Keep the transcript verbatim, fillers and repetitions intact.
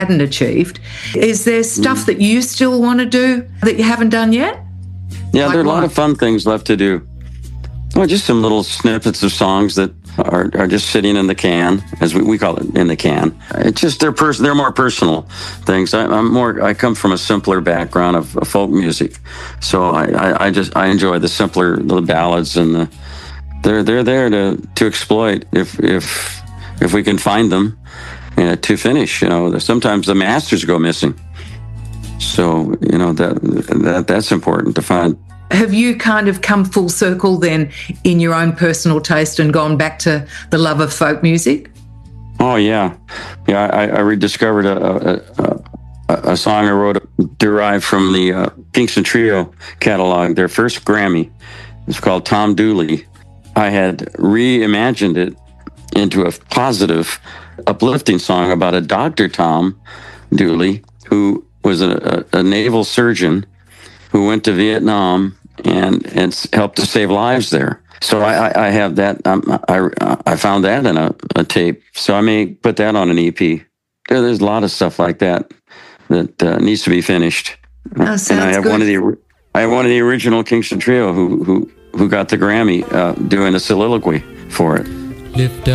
hadn't achieved. Is there stuff Mm. that you still want to do that you haven't done yet? Yeah, Like there are a lot what? of fun things left to do. Well, just some little snippets of songs that are, are just sitting in the can, as we, we call it, in the can. It's just they're pers- they're more personal things. I, I'm more. I come from a simpler background of, of folk music, so I, I, I just I enjoy the simpler the ballads, and the they're they're there to to exploit if if if we can find them uh, to finish. You know, sometimes the masters go missing, so you know that that that's important to find. Have you kind of come full circle then in your own personal taste and gone back to the love of folk music? Oh yeah, yeah. I, I rediscovered a, a, a, a song I wrote derived from the uh, Kingston Trio catalog. Their first Grammy. It's called Tom Dooley. I had reimagined it into a positive, uplifting song about a Doctor Tom Dooley who was a, a, a naval surgeon who went to Vietnam and and helped to save lives there. So I, I, I have that. Um, I I found that in a, a tape. So I may put that on an E P. There, there's a lot of stuff like that that uh, needs to be finished. Oh, and sounds I have good. one of the I have one of the original Kingston Trio who who who got the Grammy uh, doing a soliloquy for it. Lift